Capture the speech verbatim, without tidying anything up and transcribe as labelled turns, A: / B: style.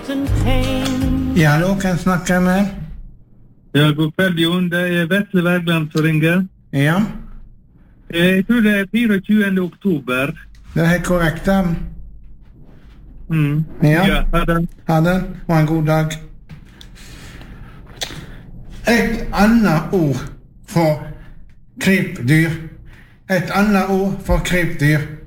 A: Ja, hallo, kan jeg snakke med?
B: Ja, god kveld, Jon. Det er Vetle Wergeland som ringer.
A: Ja,
B: Jeg tror det er tjuefire oktober.
A: det er helt korrekt da.
B: Mm.
A: Ja.
B: Ja, ha det.
A: Ha det, og en god dag. Et annet ord for krypdyr. Et annet ord for krypdyr.